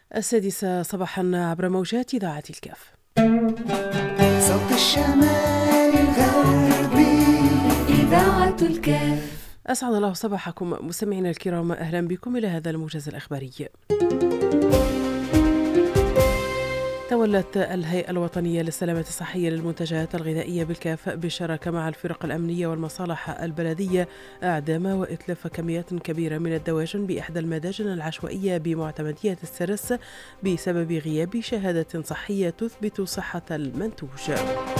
السادسة صباحا عبر موجات إذاعة الكاف. صوت الشمال الغربي إذاعة الكاف. أسعد الله صباحكم مستمعينا الكرام، أهلا بكم إلى هذا الموجز الأخباري. تولت الهيئة الوطنية للسلامة الصحية للمنتجات الغذائية بالكاف بالشراكة مع الفرق الأمنية والمصالح البلدية إعدام وإتلاف كميات كبيرة من الدواجن بإحدى المداجن العشوائية بمعتمدية السرس بسبب غياب شهادة صحية تثبت صحة المنتوج.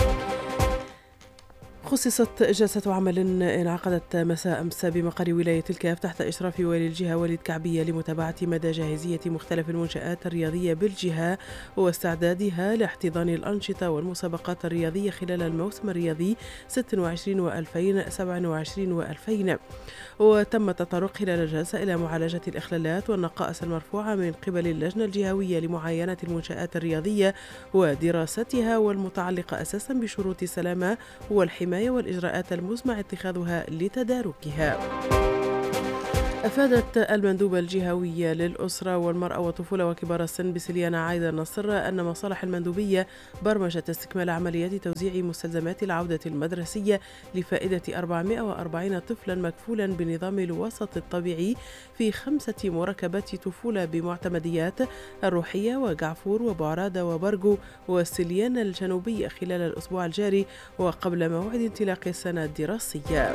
خصصت جلسة عمل انعقدت مساء أمس بمقر ولاية الكاف تحت إشراف والي الجهة وليد كعبية لمتابعة مدى جاهزية مختلف المنشآت الرياضية بالجهة واستعدادها لاحتضان الأنشطة والمسابقات الرياضية خلال الموسم الرياضي 26 و2027 و2000. وتم التطرق خلال الجلسة إلى معالجة الإخلالات والنقائص المرفوعة من قبل اللجنة الجهوية لمعاينة المنشآت الرياضية ودراستها والمتعلقة أساسا بشروط السلامة والحماية والإجراءات المزمع اتخاذها لتداركها. أفادت المندوبة الجهوية للأسرة والمرأة والطفولة وكبار السن بسليانة عايدة النصر أن مصالح المندوبية برمجت استكمال عمليات توزيع مستلزمات العودة المدرسية لفائدة 440 طفلا مكفولا بنظام الوسط الطبيعي في 5 مركبات طفولة بمعتمديات الروحية وجعفور وبعرادة وبرجو والسليانة الجنوبية خلال الأسبوع الجاري وقبل موعد انطلاق السنة الدراسية.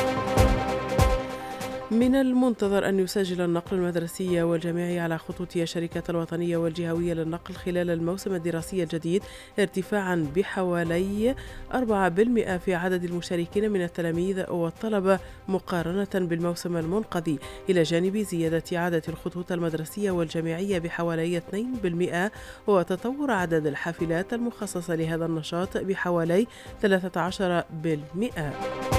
من المنتظر أن يسجل النقل المدرسي والجامعي على خطوط الشركات الوطنية والجهوية للنقل خلال الموسم الدراسي الجديد ارتفاعا بحوالي 4% في عدد المشاركين من التلاميذ والطلبة مقارنة بالموسم المنقضي، إلى جانب زيادة عدد الخطوط المدرسية والجامعية بحوالي 2% وتطور عدد الحافلات المخصصة لهذا النشاط بحوالي 13%.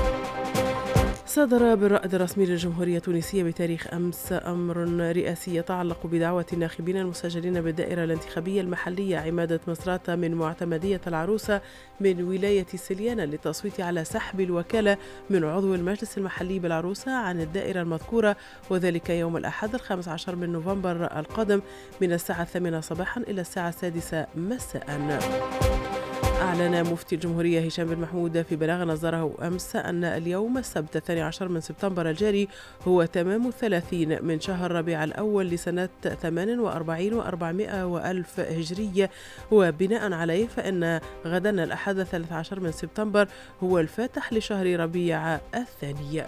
صدر بالرائد الرسمي للجمهورية التونسية بتاريخ أمس أمر رئاسي يتعلق بدعوة الناخبين المسجلين بالدائرة الانتخابية المحلية عمادة مصراتة من معتمدية العروسة من ولاية سليانة للتصويت على سحب الوكالة من عضو المجلس المحلي بالعروسة عن الدائرة المذكورة، وذلك يوم الأحد 15 من نوفمبر القادم من الساعة 8 صباحا إلى الساعة 6 مساء. أعلن مفتي الجمهورية هشام بن محمود في بلاغ نظره أمس أن اليوم السبت 12 من سبتمبر الجاري هو تمام 30 من شهر ربيع الأول لسنة 48 و400 وألف هجرية، وبناء عليه فإن غدا الأحد 13 من سبتمبر هو الفاتح لشهر ربيع الثاني.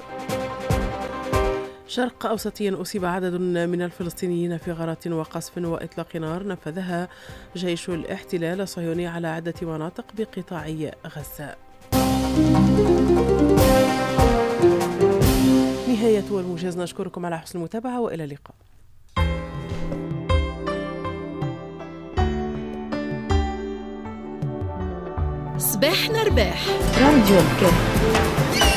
شرق أوسطيا أصيب عدد من الفلسطينيين في غارات وقصف وإطلاق نار نفذها جيش الاحتلال الصهيوني على عدة مناطق بقطاع غزة. نهاية الموجز، نشكركم على حسن المتابعة وإلى اللقاء. صباحنا رباح راديو الكاف.